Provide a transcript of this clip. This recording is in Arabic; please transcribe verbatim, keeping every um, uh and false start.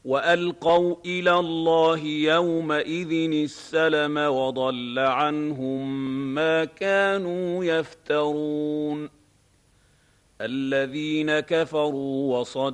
وألقوا إلى الله يومئذ السلم وضل عنهم ما كانوا يفترون الذين كفروا وصدوا